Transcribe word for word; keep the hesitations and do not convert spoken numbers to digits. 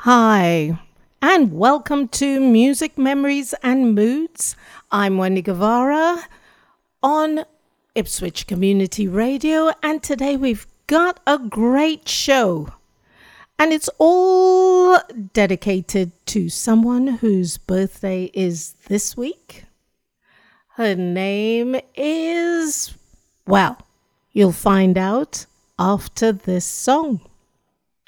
Hi, and welcome to Music Memories and Moods. I'm Wendy Guevara on Ipswich Community Radio, and today we've got a great show. And it's all dedicated to someone whose birthday is this week. Her name is, well, you'll find out after this song.